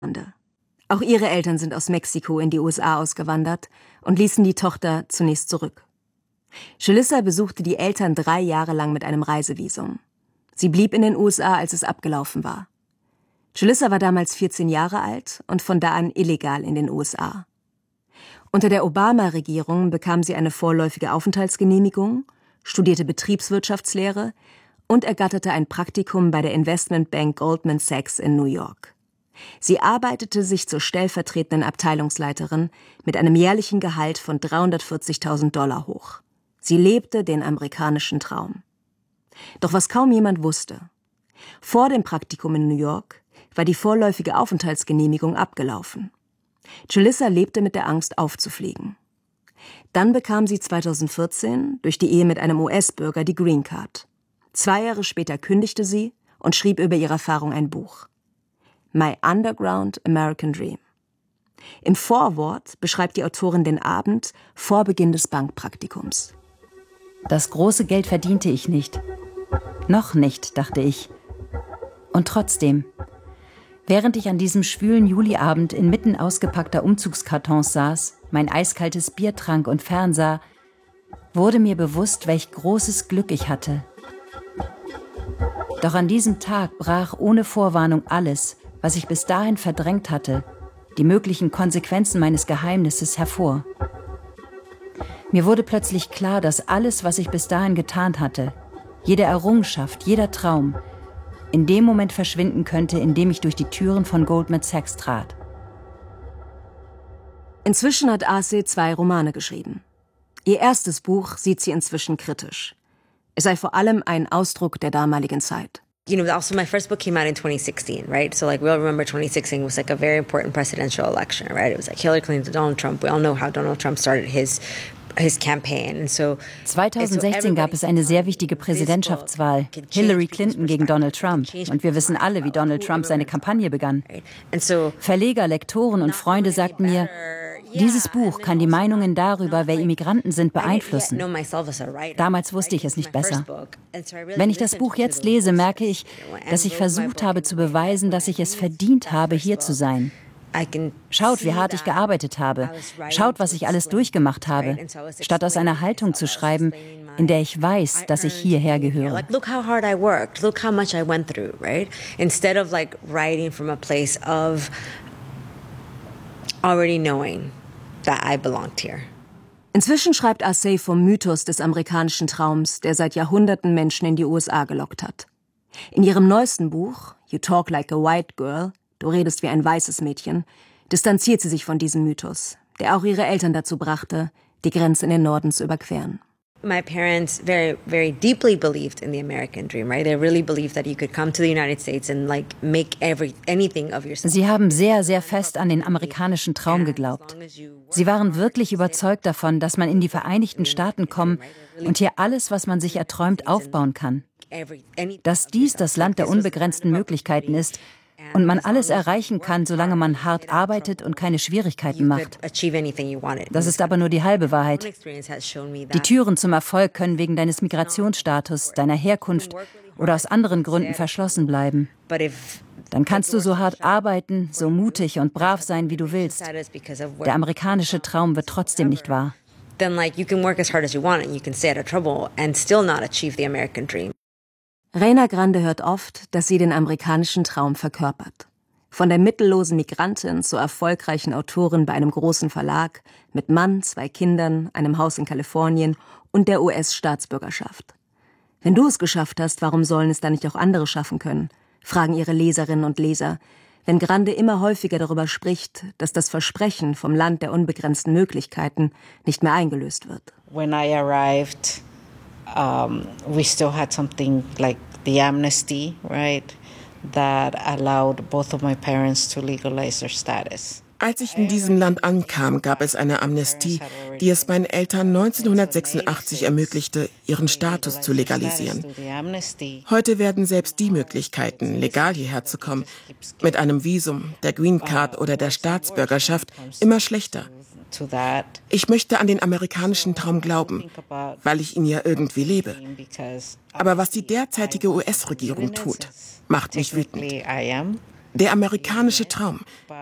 Auch ihre Eltern sind aus Mexiko in die USA ausgewandert und ließen die Tochter zunächst zurück. Julissa besuchte die Eltern 3 Jahre lang mit einem Reisevisum. Sie blieb in den USA, als es abgelaufen war. Julissa war damals 14 Jahre alt und von da an illegal in den USA. Unter der Obama-Regierung bekam sie eine vorläufige Aufenthaltsgenehmigung, studierte Betriebswirtschaftslehre und ergatterte ein Praktikum bei der Investmentbank Goldman Sachs in New York. Sie arbeitete sich zur stellvertretenden Abteilungsleiterin mit einem jährlichen Gehalt von $340.000 hoch. Sie lebte den amerikanischen Traum. Doch was kaum jemand wusste: Vor dem Praktikum in New York war die vorläufige Aufenthaltsgenehmigung abgelaufen. Julissa lebte mit der Angst, aufzufliegen. Dann bekam sie 2014 durch die Ehe mit einem US-Bürger die Green Card. 2 Jahre später kündigte sie und schrieb über ihre Erfahrung ein Buch. My Underground American Dream. Im Vorwort beschreibt die Autorin den Abend vor Beginn des Bankpraktikums. Das große Geld verdiente ich nicht. Noch nicht, dachte ich. Und trotzdem, während ich an diesem schwülen Juliabend inmitten ausgepackter Umzugskartons saß, mein eiskaltes Bier trank und fernsah, wurde mir bewusst, welch großes Glück ich hatte. Doch an diesem Tag brach ohne Vorwarnung alles, was ich bis dahin verdrängt hatte, die möglichen Konsequenzen meines Geheimnisses hervor. Mir wurde plötzlich klar, dass alles, was ich bis dahin getan hatte, jede Errungenschaft, jeder Traum, in dem Moment verschwinden könnte, in dem ich durch die Türen von Goldman Sachs trat. Inzwischen hat Arce 2 Romane geschrieben. Ihr erstes Buch sieht sie inzwischen kritisch. Es sei vor allem ein Ausdruck der damaligen Zeit. Also my first book came out in 2016, right? So we all remember 2016 was a very important presidential election, right? It was Hillary Clinton to Donald Trump. We all know how Donald Trump started his campaign. And so 2016 gab es eine sehr wichtige Präsidentschaftswahl, Hillary Clinton gegen Donald Trump. Und wir wissen alle, wie Donald Trump seine Kampagne begann. Verleger, Lektoren und Freunde sagten mir, dieses Buch kann die Meinungen darüber, wer Immigranten sind, beeinflussen. Damals wusste ich es nicht besser. Wenn ich das Buch jetzt lese, merke ich, dass ich versucht habe zu beweisen, dass ich es verdient habe, hier zu sein. Schaut, wie hart ich gearbeitet habe. Schaut, was ich alles durchgemacht habe. Statt aus einer Haltung zu schreiben, in der ich weiß, dass ich hierher gehöre. Look how hard I worked. Look how much I went through, right? Instead of writing from a place of already knowing that I belonged here. Inzwischen schreibt Arce vom Mythos des amerikanischen Traums, der seit Jahrhunderten Menschen in die USA gelockt hat. In ihrem neuesten Buch, You Talk Like a White Girl, du redest wie ein weißes Mädchen, distanziert sie sich von diesem Mythos, der auch ihre Eltern dazu brachte, die Grenze in den Norden zu überqueren. My parents very, very deeply believed in the American dream, right? They really believed that you could come to the United States and make anything of yourself. Sie haben sehr, sehr fest an den amerikanischen Traum geglaubt. Sie waren wirklich überzeugt davon, dass man in die Vereinigten Staaten kommen und hier alles, was man sich erträumt, aufbauen kann. Dass dies das Land der unbegrenzten Möglichkeiten ist und man alles erreichen kann, solange man hart arbeitet und keine Schwierigkeiten macht. Das ist aber nur die halbe Wahrheit. Die Türen zum Erfolg können wegen deines Migrationsstatus, deiner Herkunft oder aus anderen Gründen verschlossen bleiben. Dann kannst du so hart arbeiten, so mutig und brav sein, wie du willst. Der amerikanische Traum wird trotzdem nicht wahr. Then you can work as hard as you want and you can stay out of trouble and still not achieve the American dream. Reina Grande hört oft, dass sie den amerikanischen Traum verkörpert. Von der mittellosen Migrantin zur erfolgreichen Autorin bei einem großen Verlag, mit Mann, 2 Kindern, einem Haus in Kalifornien und der US-Staatsbürgerschaft. Wenn du es geschafft hast, warum sollen es dann nicht auch andere schaffen können? Fragen ihre Leserinnen und Leser, wenn Grande immer häufiger darüber spricht, dass das Versprechen vom Land der unbegrenzten Möglichkeiten nicht mehr eingelöst wird. When I arrived, we still had something like the amnesty, right, that allowed both of my parents to legalize their status. Als ich in diesem Land ankam, gab es eine Amnestie, die es meinen Eltern 1986 ermöglichte, ihren Status zu legalisieren. Heute werden selbst die Möglichkeiten, legal hierher zu kommen, mit einem Visum, der Green Card oder der Staatsbürgerschaft, immer schlechter. Ich möchte an den amerikanischen Traum glauben, weil ich ihn ja irgendwie lebe. Aber was die derzeitige US-Regierung tut, macht mich wütend. Der amerikanische Traum.